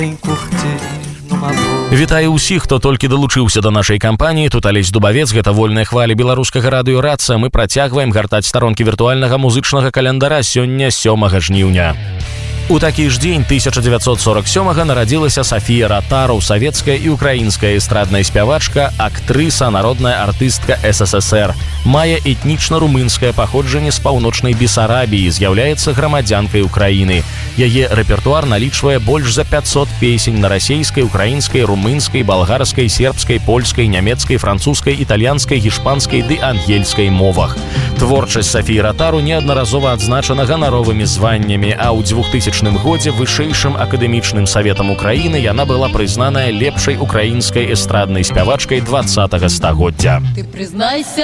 Вітаю ўсіх, хто толькі далучыўся да нашай кампаніі. Тут Алесь Дубавец, гэта вольная хваля беларускага радыё «Раца». Мы працягваем гартаць старонкі віртуальнага музычнага календара сёння 7 жніўня. У такі ж дзень 1947-го нарадзілася Софія Ротару, савецкая і украінская эстрадная спявачка, актрыса, народная артыстка СССР. Мае этнічна-румынскае паходжанне з паўночнай Бесарабіі, з'яўляецца грамадзянкай Украіны. Яе рэпертуар налічвае больш за 500 песень на расейскай, украінскай, румынскай, балгарскай, сербскай, польскай, нямецкай, французскай, італьянскай, гішпанскай ды ангельскай мовах. Творчасць Софіі Ротару неаднаразова адзначана ганаровымі званнямі, а ў 2000 годзе вышэйшым акадэмічным саветам Украіны яна была прызнаная лепшай украінскай эстраднай спявачкай 20-го стагоддзя.